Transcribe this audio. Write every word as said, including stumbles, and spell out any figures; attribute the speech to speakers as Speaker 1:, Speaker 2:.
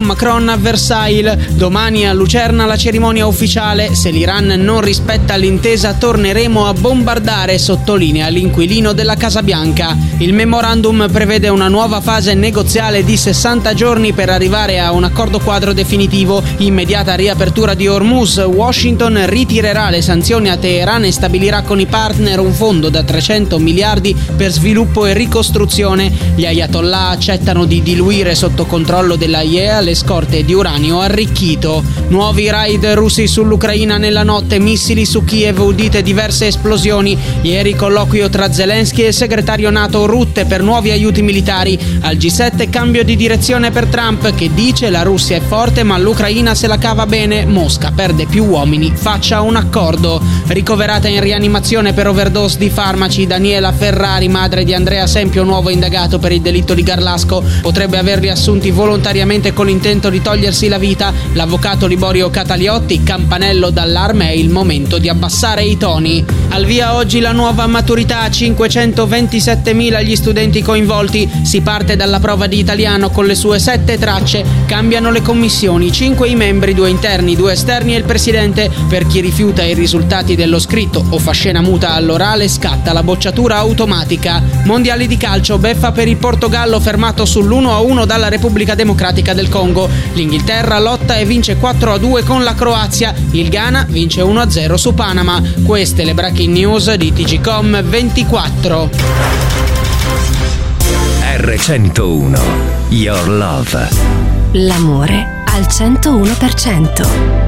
Speaker 1: Macron a Versailles. Domani a Lucerna la cerimonia ufficiale. Se l'Iran non rispetta l'intesa torneremo a bombardare, sottolinea l'inquilino della Casa Bianca. Il memorandum prevede una nuova fase negoziale di sessanta giorni per arrivare a un accordo quadro definitivo. Immediata riapertura di Hormuz. Washington ritirerà le sanzioni a Teheran e stabilirà con i partner un fondo da trecento miliardi per sviluppo e ricostruzione. Gli ayatollah accettano di diluire sotto controllo della I E A le scorte di uranio arricchito. Nuovi raid russi sull'Ucraina nella notte, missili su Kiev, udite diverse esplosioni. Ieri colloquio tra Zelensky e il segretario NATO Rutte per nuovi aiuti militari. Al G sette cambio di direzione per Trump, che dice la Russia è forte ma l'Ucraina se la cava bene, Mosca perde più uomini, faccia un accordo. Ricoverata in rianimazione per overdose di farmaci Daniela Ferrari, madre di Andrea Sempio, nuovo indagato per il delitto di Garlasco, potrebbe averli assunti volontariamente con l'intento di togliersi la vita. L'avvocato Liborio Cataliotti, campanello d'allarme, è il momento di abbassare i toni. Al via oggi la nuova maturità, cinquecentoventisettemila gli studenti coinvolti. Si parte dalla prova di italiano con le sue sette tracce, cambiano le commissioni, cinque i membri, due interni, due esterni e il presidente. Per chi rifiuta i risultati dello scritto o fa scena muta all'orale scatta la bocciatura automatica. Mondiali di calcio, beffa per il Portogallo fermato sull'uno a uno dalla Repubblica Democratica del Congo. L'Inghilterra lotta e vince quattro a due con la Croazia. Il Ghana vince uno a zero su Panama. Queste le breaking news di T G Com ventiquattro.
Speaker 2: R centouno, Your Love.
Speaker 3: L'amore al centouno per cento.